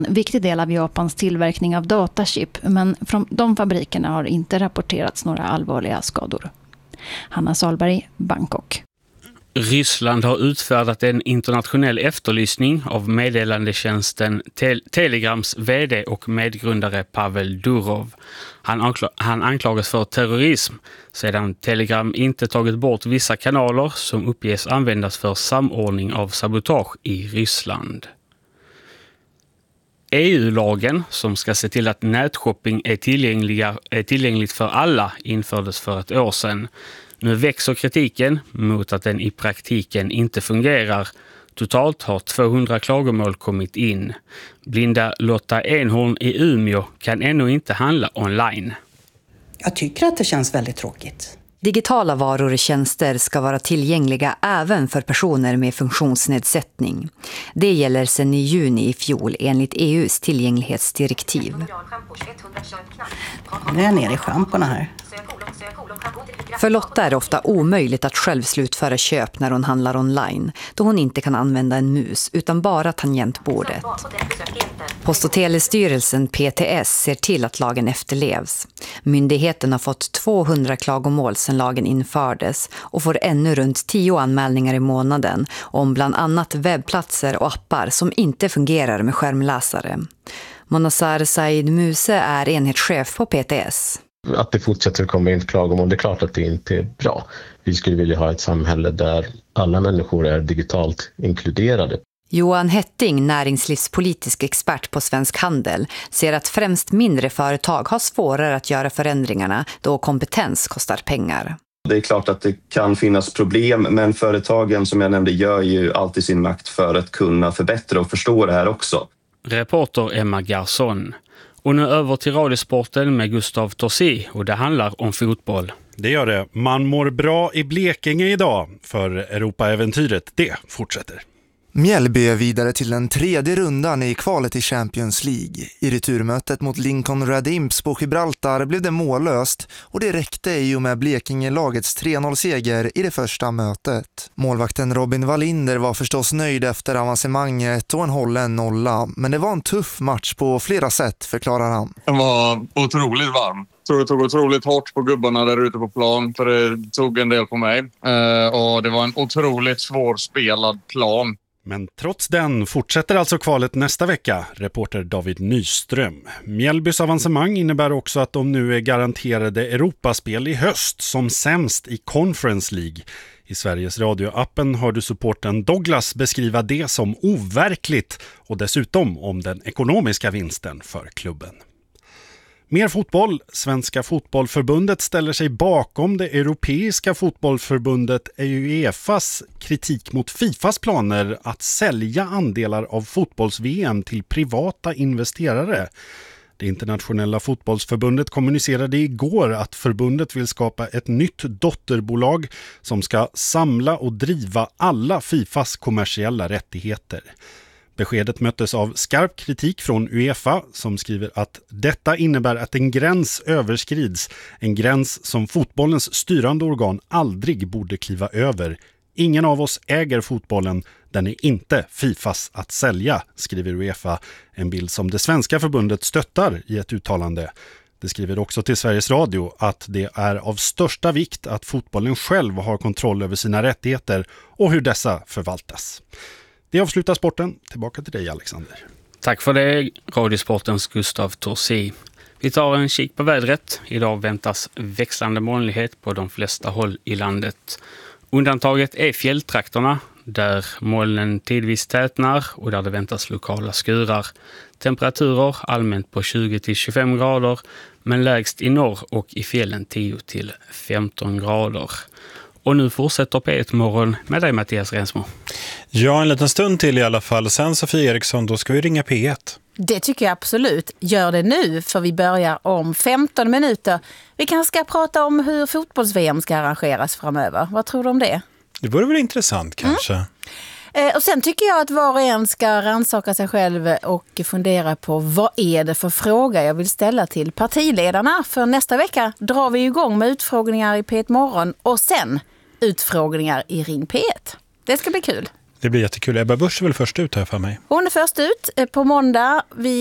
En viktig del av Japans tillverkning av datachip, men från de fabrikerna har inte rapporterats några allvarliga skador. Hanna Salberg, Bangkok. Ryssland har utfärdat en internationell efterlysning av meddelandetjänsten Telegrams vd och medgrundare Pavel Durov. Han anklagas för terrorism sedan Telegram inte tagit bort vissa kanaler som uppges användas för samordning av sabotage i Ryssland. EU-lagen som ska se till att nätshopping är tillgängligt för alla infördes för ett år sedan. Nu växer kritiken mot att den i praktiken inte fungerar. Totalt har 200 klagomål kommit in. Blinda Lotta Enhorn i Umeå kan ännu inte handla online. Jag tycker att det känns väldigt tråkigt. Digitala varor och tjänster ska vara tillgängliga även för personer med funktionsnedsättning. Det gäller sedan i juni i fjol enligt EU:s tillgänglighetsdirektiv. Nu är jag nere i schamporna här. För Lotta är det ofta omöjligt att själv slutföra köp när hon handlar online, då hon inte kan använda en mus utan bara tangentbordet. Post- och telestyrelsen PTS ser till att lagen efterlevs. Myndigheten har fått 200 klagomål sedan lagen infördes och får ännu runt 10 anmälningar i månaden om bland annat webbplatser och appar som inte fungerar med skärmläsare. Monasar Said Muse är enhetschef på PTS. Att det fortsätter komma in klagomål, det är klart att det inte är bra. Vi skulle vilja ha ett samhälle där alla människor är digitalt inkluderade. Johan Hetting, näringslivspolitisk expert på Svensk Handel, ser att främst mindre företag har svårare att göra förändringarna då kompetens kostar pengar. Det är klart att det kan finnas problem, men företagen som jag nämnde gör ju alltid sin makt för att kunna förbättra och förstå det här också. Reporter Emma Garsson. Och nu över till radiosporten med Gustav Torsi och det handlar om fotboll. Det gör det. Man mår bra i Blekinge idag för Europa-äventyret. Det fortsätter. Mjällby är vidare till den 3:e rundan i kvalet i Champions League. I returmötet mot Lincoln Red Imps på Gibraltar blev det mållöst och det räckte i och med Blekinge-lagets 3-0-seger i det första mötet. Målvakten Robin Wallinder var förstås nöjd efter avancemanget och en hållen nolla, men det var en tuff match på flera sätt, förklarar han. Den var otroligt varm. Det tog otroligt hårt på gubbarna där ute på plan, för det tog en del på mig. Och det var en otroligt svårspelad plan. Men trots den fortsätter alltså kvalet nästa vecka, reporter David Nyström. Mjällbys avancemang innebär också att de nu är garanterade Europaspel i höst som sämst i Conference League. I Sveriges radioappen har du supporten Douglas beskriva det som overkligt och dessutom om den ekonomiska vinsten för klubben. Mer fotboll. Svenska fotbollförbundet ställer sig bakom det europeiska fotbollförbundet UEFAs kritik mot FIFAs planer att sälja andelar av fotbolls-VM till privata investerare. Det internationella fotbollsförbundet kommunicerade igår att förbundet vill skapa ett nytt dotterbolag som ska samla och driva alla FIFAs kommersiella rättigheter. Beskedet möttes av skarp kritik från UEFA som skriver att detta innebär att en gräns överskrids, en gräns som fotbollens styrande organ aldrig borde kliva över. Ingen av oss äger fotbollen, den är inte FIFAs att sälja, skriver UEFA, en bild som det svenska förbundet stöttar i ett uttalande. Det skriver också till Sveriges Radio att det är av största vikt att fotbollen själv har kontroll över sina rättigheter och hur dessa förvaltas. Det avslutar sporten. Tillbaka till dig, Alexander. Tack för det, radiosportens Gustav Torsi. Vi tar en kik på vädret. Idag väntas växlande molnighet på de flesta håll i landet. Undantaget är fjälltrakterna där molnen tidvis tätnar och där det väntas lokala skurar. Temperaturer allmänt på 20-25 grader men lägst i norr och i fjällen 10-15 grader. Och nu fortsätter P1 morgon med dig, Mattias Rensmo. Ja, en liten stund till i alla fall. Sen Sofia Eriksson, då ska vi ringa P1. Det tycker jag absolut. Gör det nu, för vi börjar om 15 minuter. Vi kanske ska prata om hur fotbolls-VM ska arrangeras framöver. Vad tror du om det? Det vore väl intressant kanske. Och sen tycker jag att var och en ska rannsaka sig själv och fundera på vad är det för fråga jag vill ställa till partiledarna. För nästa vecka drar vi igång med utfrågningar i P1 morgon och sen utfrågningar i Ring P1. Det ska bli kul. Det blir jättekul. Ebba Busch är väl först ut här för mig. Hon är först ut på måndag.